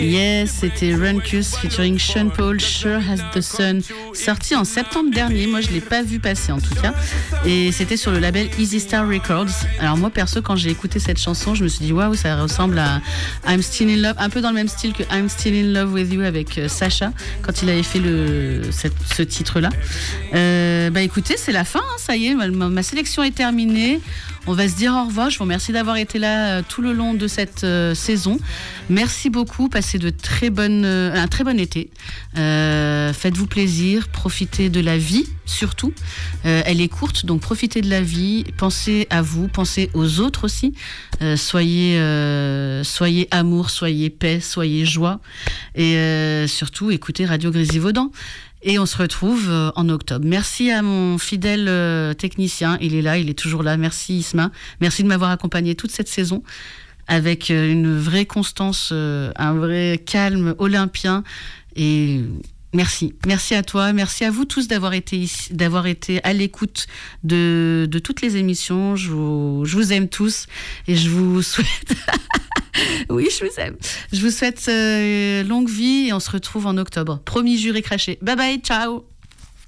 Yes, c'était Runcus featuring Sean Paul, Sure As The Sun, sorti en septembre dernier. Moi, je l'ai pas vu passer en tout cas. Et c'était sur le label Easy Star Records. Alors moi, perso, quand j'ai écouté cette chanson, je me suis dit waouh, ça ressemble à I'm Still In Love, un peu dans le même style que I'm Still In Love With You avec Sacha, quand il avait fait ce titre-là. Écoutez, c'est la fin, hein, ça y est, ma sélection est terminée. On va se dire au revoir. Je vous remercie d'avoir été là tout le long de cette saison. Merci beaucoup. Passez un très bon été. Faites-vous plaisir. Profitez de la vie, surtout. Elle est courte, donc profitez de la vie. Pensez à vous, pensez aux autres aussi. Soyez amour, soyez paix, soyez joie. Et surtout, écoutez Radio Grésivaudan. Et on se retrouve en octobre. Merci à mon fidèle technicien. Il est là, il est toujours là. Merci Isma. Merci de m'avoir accompagné toute cette saison avec une vraie constance, un vrai calme olympien. Et merci. Merci à toi. Merci à vous tous d'avoir été ici, d'avoir été à l'écoute de toutes les émissions. Je vous aime tous et je vous souhaite... Oui, je vous aime. Je vous souhaite longue vie et on se retrouve en octobre. Promis, juré, craché. Bye bye, ciao.